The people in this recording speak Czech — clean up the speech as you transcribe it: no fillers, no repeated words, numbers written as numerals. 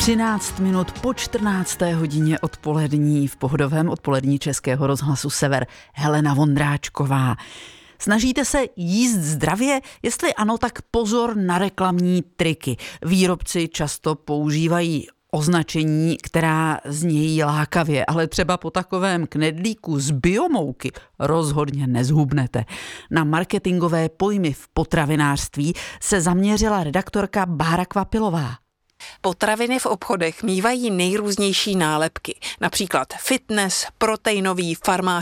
13 minut po 14. hodině odpolední v pohodovém odpolední Českého rozhlasu Sever Helena Vondráčková. Snažíte se jíst zdravě? Jestli ano, tak pozor na reklamní triky. Výrobci často používají označení, která znějí lákavě, ale třeba po takovém knedlíku z biomouky rozhodně nezhubnete. Na marketingové pojmy v potravinářství se zaměřila redaktorka Bára Kvapilová. Potraviny v obchodech mívají nejrůznější nálepky, například fitness, proteinový, farmářský